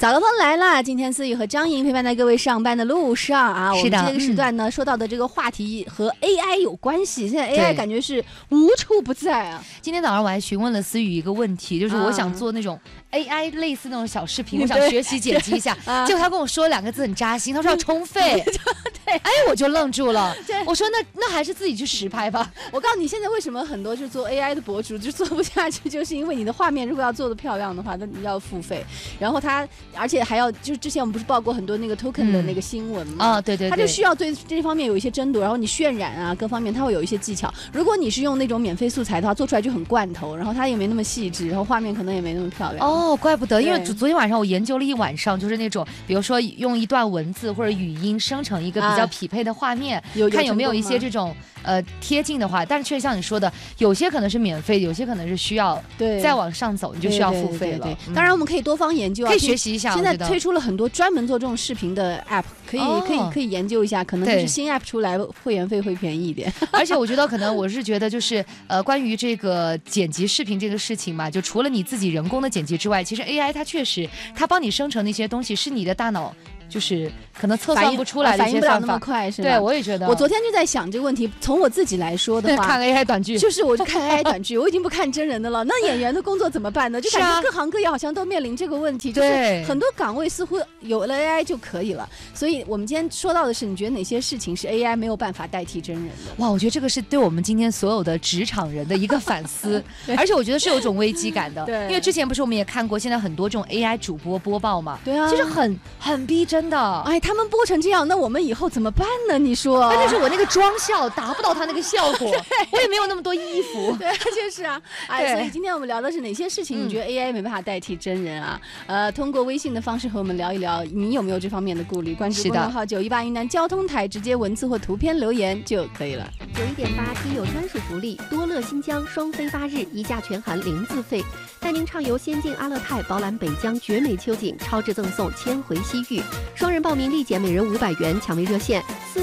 早高峰来了，今天思雨和张莹陪伴在各位上班的路上啊。我们这个时段呢，说到的这个话题和 AI 有关系。现在 AI 感觉是无处不在啊。 今天早上我还询问了思雨一个问题，就是我想做那种 AI 类似那种小视频，我想学习剪辑一下。结果他跟我说2个字很扎心，他说要充费。对，哎，我就愣住了。我说那还是自己去实拍吧。 我告诉你，现在为什么很多就做 AI 的博主就做不下去，就是因为你的画面如果要做的漂亮的话，那你要付费，然后而且还要就是之前我们不是报过很多那个 token 的那个新闻嘛？ 啊，对对对， 他就需要对这方面有一些争夺，然后你渲染啊各方面，他会有一些技巧。如果你是用那种免费素材的话，做出来就很罐头，然后它也没那么细致，然后画面可能也没那么漂亮。 哦，怪不得，因为昨天晚上我研究了一晚上，就是那种比如说用一段文字或者语音生成一个比较匹配的画面，看有没有一些这种贴近的话。但是确实像你说的，有些可能是免费，有些可能是需要再往上走，你就需要付费了。 当然我们可以多方研究啊， 可以学习一下。 现在推出了很多专门做这种视频的 app， 可以研究一下，可能就是新 app 出来会员费会便宜一点。 而且我觉得可能我是觉得就是关于这个剪辑视频这个事情嘛，就除了你自己人工的剪辑之外，其实 AI 它确实它帮你生成那些东西是你的大脑就是可能测算不出来的一些算法， 反应不了那么快，是吧？ 对，我也觉得。 我昨天就在想这个问题，从我自己来说的话， 看 AI 短剧， 就是我就看 AI 短剧，我已经不看真人的了。那演员的工作怎么办呢？就感觉各行各业好像都面临这个问题，就是很多岗位似乎有了 AI 就可以了。所以我们今天说到的是，你觉得哪些事情是 AI 没有办法代替真人的？ 哇，我觉得这个是对我们今天所有的职场人的一个反思，而且我觉得是有种危机感的。 对， 因为之前不是我们也看过，现在很多这种 AI 主播播报嘛， 对啊， 就是很逼真的。 哎，他们播成这样，那我们以后怎么办呢？你说， 关键是我那个妆效达不到他那个效果，我也没有那么多衣服。 对，就是啊，哎，所以今天我们聊的是哪些事情？你觉得 AI 没办法代替真人啊？通过微信的方式和我们聊一聊，你有没有这方面的顾虑？关注公众号918云南交通台，直接文字或图片留言就可以了。 91.8听友专属福利，多乐新疆双飞8日，1价全含0自费，带您畅游仙境阿勒泰，饱览北疆绝美秋景，超值赠送千回西域。双人报名立减每人500元，抢位热线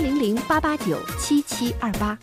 400-889-7728。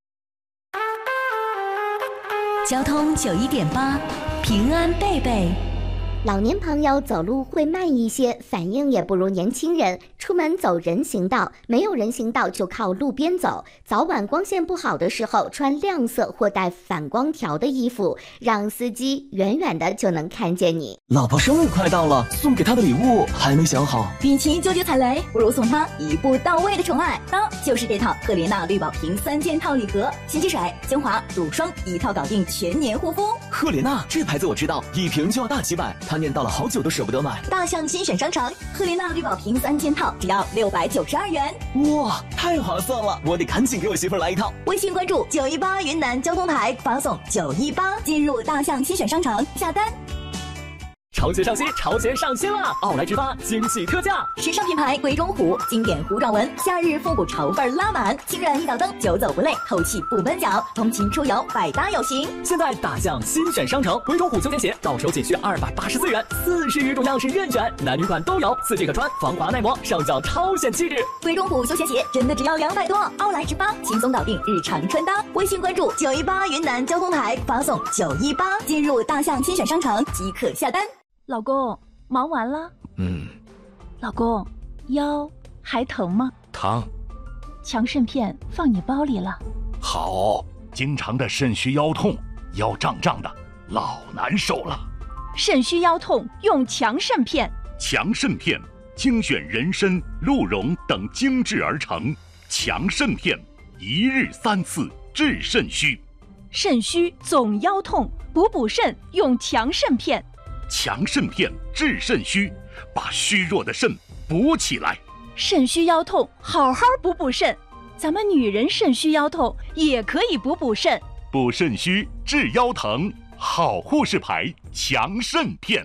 交通91.8，平安贝贝。 老年朋友走路会慢一些，反应也不如年轻人。出门走人行道，没有人行道就靠路边走。早晚光线不好的时候，穿亮色或带反光条的衣服，让司机远远的就能看见你。 老婆生日快到了，送给她的礼物还没想好。 与其纠结踩雷，不如送她一步到位的宠爱。当就是这套赫莲娜绿宝瓶3件套礼盒，洗洗水、精华、乳霜一套搞定全年护肤。 赫莲娜这牌子我知道，一瓶就要大几百，他念叨了好久都舍不得买。 大象新选商城，赫莲娜绿宝瓶3件套只要692元。 哇，太划算了，我得赶紧给我媳妇来一套。 微信关注918云南交通台，发送918进入大象新选商城下单。 潮鞋上新，潮鞋上新了！奥莱直发惊喜特价， 时尚品牌贵中虎经典糊状纹，夏日复古潮范拉满，轻软一脚蹬，久走不累，透气不闷脚，通勤出游百搭有型。 现在大象新选商城，贵中虎休闲鞋到手仅需284元，40余种样式任选，男女款都有，4季可穿，防滑耐磨，上脚超显气质。 贵中虎休闲鞋真的只要200多，奥莱直发轻松搞定日常穿搭。微信关注918云南交通台，发送918进入大象新选商城即可下单。 老公，忙完了？老公，腰还疼吗？ 疼。 强肾片放你包里了。 好，经常的肾虚腰痛，腰胀胀的，老难受了。 肾虚腰痛用强肾片。 强肾片精选人参、鹿茸等精制而成，强肾片一日3次治肾虚。 肾虚总腰痛，补肾用强肾片。 强肾片治肾虚，把虚弱的肾补起来。 肾虚腰痛，好好补肾。咱们女人肾虚腰痛也可以补肾。 补肾虚治腰疼，好护士牌强肾片。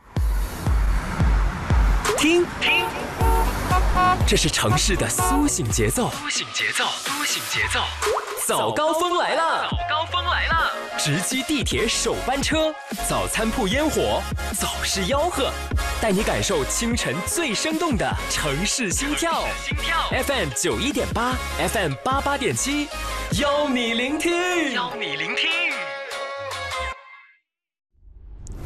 听，这是城市的苏醒节奏。早高峰来了！直击地铁首班车，早餐铺烟火，早市吆喝，带你感受清晨最生动的城市心跳。FM 91.8 FM 88.7，邀你聆听。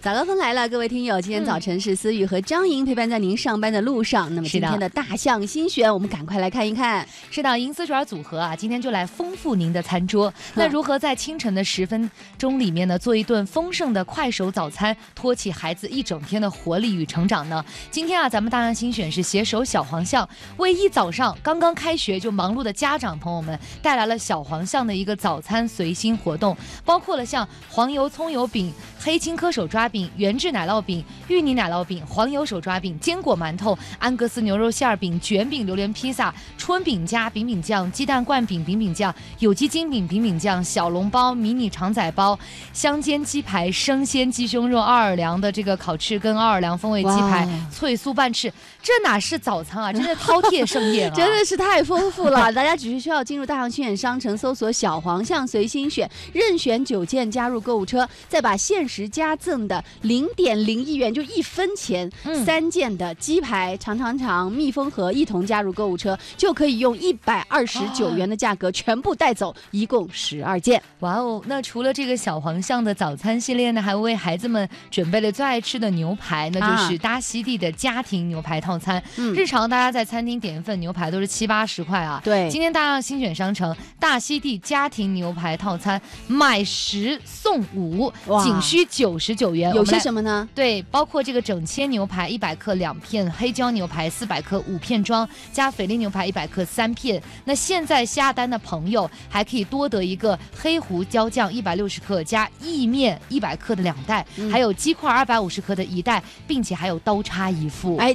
早高峰来了，各位听友，今天早晨是思雨和张莹陪伴在您上班的路上。那么今天的大象新选，我们赶快来看一看。 是的，银丝卷组合啊，今天就来丰富您的餐桌。那如何在清晨的10分钟里面呢，做一顿丰盛的快手早餐，托起孩子一整天的活力与成长呢？今天啊，咱们大象新选是携手小黄象，为一早上刚刚开学就忙碌的家长朋友们带来了小黄象的一个早餐随心活动，包括了像黄油葱油饼、黑青稞手抓饼、原制奶酪饼、芋泥奶酪饼、黄油手抓饼、坚果馒头、安格斯牛肉馅饼、卷饼、榴莲披萨、春饼加饼饼酱、鸡蛋灌饼饼饼酱、有机精饼饼饼酱、小笼包、迷你肠仔包、香煎鸡排、生鲜鸡胸肉、奥尔良的这个烤翅跟奥尔良风味鸡排、脆酥半翅，这哪是早餐啊，真是饕餮盛宴啊！ 真的是太丰富了，大家只是需要进入大象新选商城，搜索小黄象随心选，任选9件加入购物车，再把限时加赠的0.01元就1分钱3件的鸡排、尝尝尝、蜜蜂盒一同加入购物车，就可以用129元的价格全部带走，一共12件。 哇哦！那除了这个小黄象的早餐系列呢，还为孩子们准备了最爱吃的牛排，那就是大溪地的家庭牛排套餐。日常大家在餐厅点一份牛排都是70-80块啊。 对， 今天大象新选商城大溪地家庭牛排套餐买10送5，仅需99元。 有些什么呢？ 对，包括这个整切牛排100克2片，黑椒牛排400克5片装，加菲力牛排100克3片。那现在下单的朋友还可以多得一个黑胡椒酱160克加意面100克的2袋，还有鸡块250克的1袋，并且还有刀叉一副。